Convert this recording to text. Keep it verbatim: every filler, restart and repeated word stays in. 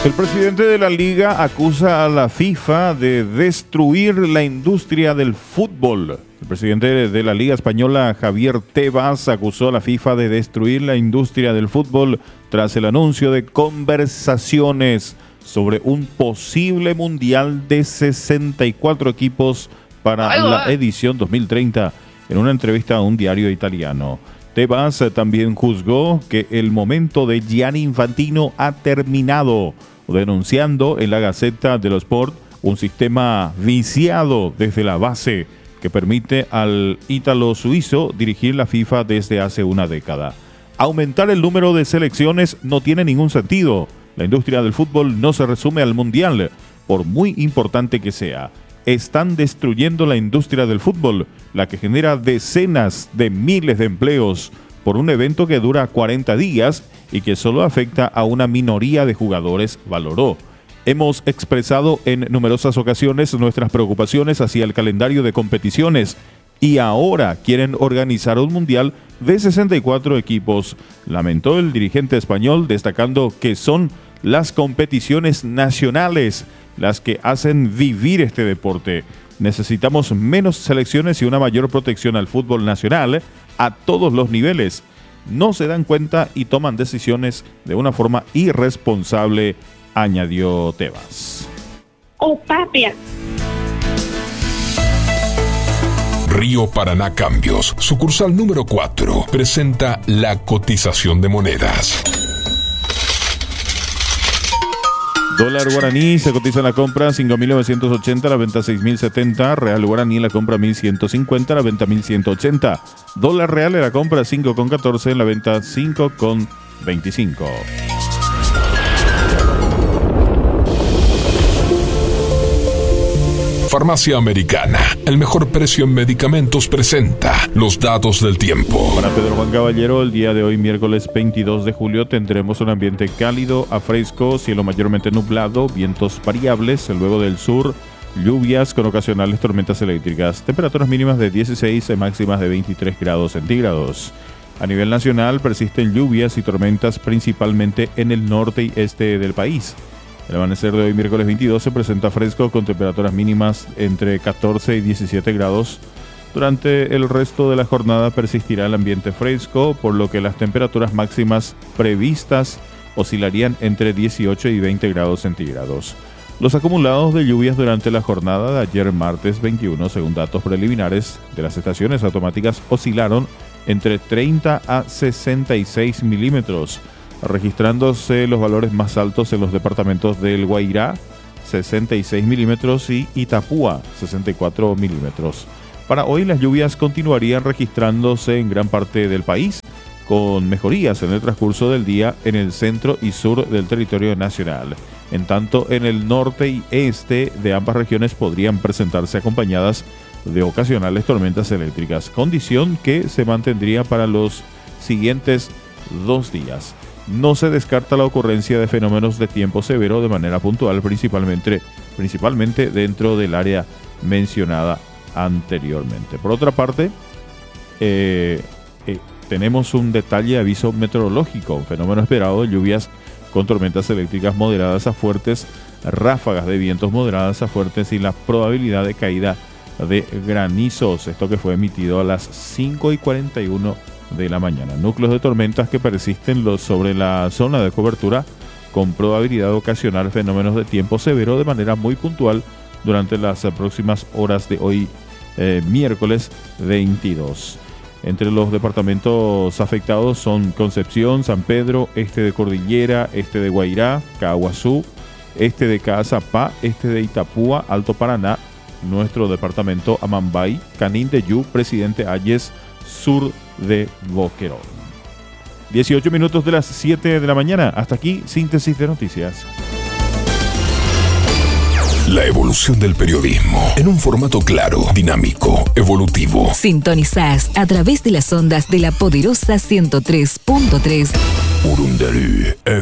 El presidente de la Liga acusa a la FIFA de destruir la industria del fútbol. El presidente de la Liga Española, Javier Tebas, acusó a la FIFA de destruir la industria del fútbol tras el anuncio de conversaciones sobre un posible mundial de sesenta y cuatro equipos para la edición dos mil treinta en una entrevista a un diario italiano. Tebas también juzgó que el momento de Gianni Infantino ha terminado, denunciando en la Gaceta dello Sport un sistema viciado desde la base que permite al ítalo suizo dirigir la FIFA desde hace una década. Aumentar el número de selecciones no tiene ningún sentido. La industria del fútbol no se resume al mundial, por muy importante que sea. Están destruyendo la industria del fútbol, la que genera decenas de miles de empleos por un evento que dura cuarenta días y que solo afecta a una minoría de jugadores, valoró. Hemos expresado en numerosas ocasiones nuestras preocupaciones hacia el calendario de competiciones y ahora quieren organizar un mundial de sesenta y cuatro equipos, lamentó el dirigente español, destacando que son las competiciones nacionales las que hacen vivir este deporte. Necesitamos menos selecciones y una mayor protección al fútbol nacional a todos los niveles. No se dan cuenta y toman decisiones de una forma irresponsable, añadió Tebas. Oh, papia. Río Paraná Cambios, sucursal número cuatro, presenta la cotización de monedas. Dólar guaraní se cotiza en la compra cinco mil novecientos ochenta, la venta seis mil setenta. Real guaraní en la compra mil ciento cincuenta, la venta mil ciento ochenta. Dólar real en la compra cinco con catorce, en la venta cinco con veinticinco. Farmacia Americana, el mejor precio en medicamentos, presenta los datos del tiempo. Para Pedro Juan Caballero, el día de hoy, miércoles veintidós de julio, tendremos un ambiente cálido a fresco, cielo mayormente nublado, vientos variables, luego del sur, lluvias con ocasionales tormentas eléctricas, temperaturas mínimas de dieciséis y máximas de veintitrés grados centígrados. A nivel nacional, persisten lluvias y tormentas principalmente en el norte y este del país. El amanecer de hoy, miércoles veintidós, se presenta fresco con temperaturas mínimas entre catorce y diecisiete grados. Durante el resto de la jornada persistirá el ambiente fresco, por lo que las temperaturas máximas previstas oscilarían entre dieciocho y veinte grados centígrados. Los acumulados de lluvias durante la jornada de ayer, martes veintiuno, según datos preliminares de las estaciones automáticas, oscilaron entre treinta a sesenta y seis milímetros, registrándose los valores más altos en los departamentos del Guairá, sesenta y seis milímetros, y Itapúa, sesenta y cuatro milímetros. Para hoy las lluvias continuarían registrándose en gran parte del país, con mejorías en el transcurso del día en el centro y sur del territorio nacional. En tanto, en el norte y este de ambas regiones podrían presentarse acompañadas de ocasionales tormentas eléctricas, condición que se mantendría para los siguientes dos días. No se descarta la ocurrencia de fenómenos de tiempo severo de manera puntual, principalmente, principalmente dentro del área mencionada anteriormente. Por otra parte, eh, eh, tenemos un detalle de aviso meteorológico, un fenómeno esperado de lluvias con tormentas eléctricas moderadas a fuertes, ráfagas de vientos moderadas a fuertes y la probabilidad de caída de granizos. Esto que fue emitido a las cinco y cuarenta y uno de la mañana. Núcleos de tormentas que persisten los sobre la zona de cobertura, con probabilidad de ocasionar fenómenos de tiempo severo de manera muy puntual durante las próximas horas de hoy, eh, miércoles veintidós. Entre los departamentos afectados son Concepción, San Pedro, este de Cordillera, este de Guairá, Caaguazú, este de Caazapá, este de Itapúa, Alto Paraná, nuestro departamento Amambay, Canindeyú, Presidente Hayes, sur de Boquerón. dieciocho minutos de las siete de la mañana. Hasta aquí, síntesis de noticias. La evolución del periodismo en un formato claro, dinámico, evolutivo. Sintonizás a través de las ondas de la poderosa ciento tres punto tres. Urundarú F